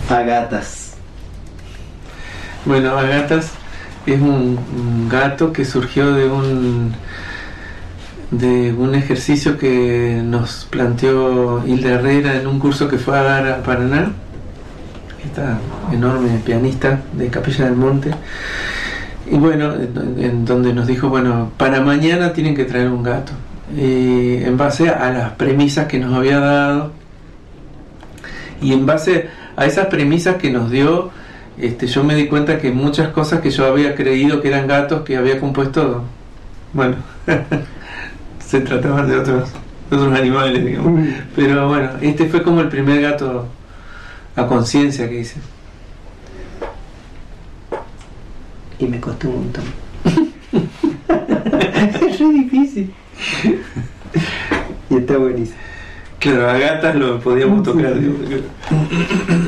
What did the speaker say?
Agatas. Bueno, Agatas es un gato que surgió de un ejercicio que nos planteó Hilda Herrera en un curso que fue a dar a Paraná, esta enorme pianista de Capilla del Monte, y bueno, en donde nos dijo, bueno, para mañana tienen que traer un gato, y en base a las premisas que nos había dado, y en base a esas premisas que nos dio, yo me di cuenta que muchas cosas que yo había creído que eran gatos que había compuesto, bueno, se trataban de otros animales, digamos. Pero bueno, este fue como el primer gato a conciencia que hice. Y me costó un montón. Es re difícil. Y está buenísimo. Claro, a gatas lo podíamos tocar, digo.